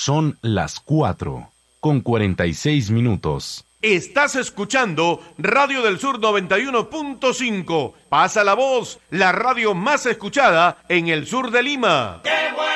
Son las 4:46. Estás escuchando Radio del Sur 91.5. Pasa la voz, la radio más escuchada en el sur de Lima. ¡Qué bueno!